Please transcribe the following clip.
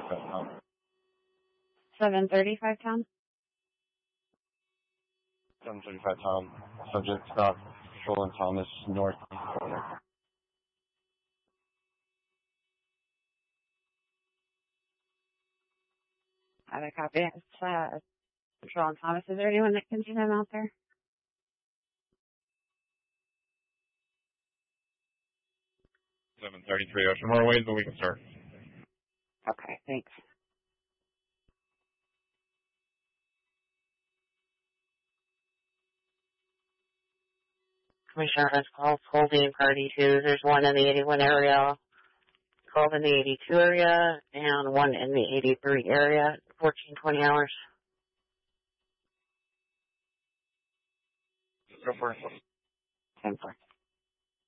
735 735 Tom? 735 Tom. Subject stop. Patrol Thomas northeast corner. I have a copy. It's Patrol Thomas. Is there anyone that can see them out there? 733 Ocean more ways than we can start. Okay, thanks. Commissioner has called holding party 2. There's one in the 81 area, 12 in the 82 area, and one in the 83 area, 14-20 hours. Go for it. 10-4.